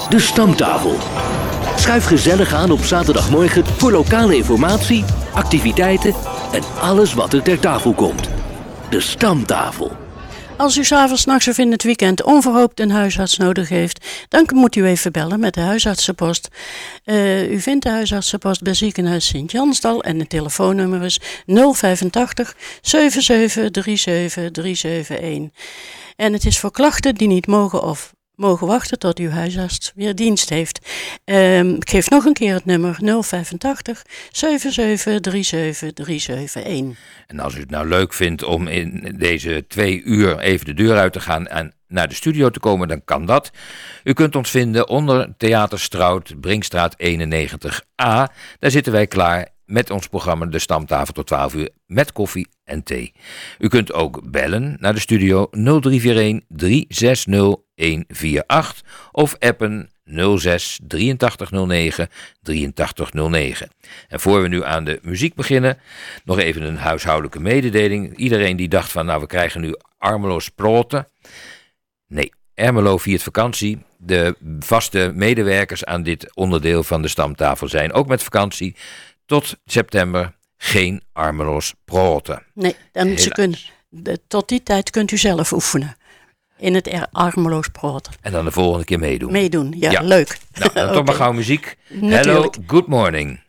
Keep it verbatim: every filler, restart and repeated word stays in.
de Stamtafel. Schuif gezellig aan op zaterdagmorgen voor lokale informatie, activiteiten en alles wat er ter tafel komt. De Stamtafel. Als u 's avonds, 's nachts of in het weekend onverhoopt een huisarts nodig heeft, dan moet u even bellen met de huisartsenpost. Uh, u vindt de huisartsenpost bij Ziekenhuis Sint-Jansdal en het telefoonnummer is nul vijfentachtig zeven zeven drie zeven drie zeven een. En het is voor klachten die niet mogen of mogen wachten tot uw huisarts weer dienst heeft. Uh, ik geef nog een keer het nummer nul vijfentachtig zeven zeven drie zeven drie zeven een. En als u het nou leuk vindt om in deze twee uur even de deur uit te gaan en naar de studio te komen, dan kan dat. U kunt ons vinden onder Theater Strout, Brinkstraat eenennegentig A. Daar zitten wij klaar met ons programma De Stamtafel tot twaalf uur met koffie en thee. U kunt ook bellen naar de studio nul drie vier een drie zes nul een vier acht of appen nul zes drieëntachtig nul negen drieëntachtig nul negen. En voor we nu aan de muziek beginnen, nog even een huishoudelijke mededeling. Iedereen die dacht van, nou we krijgen nu Armelo Sproten. Nee, Ermelo viert vakantie. De vaste medewerkers aan dit onderdeel van de Stamtafel zijn ook met vakantie. Tot september geen Armelo Sproten. Nee, en ze kunnen, de, tot die tijd kunt u zelf oefenen. In het Armelo Sproten. En dan de volgende keer meedoen. Meedoen, ja, ja. leuk. Nou, dan okay. toch maar gauw muziek. Natuurlijk. Hello, good morning.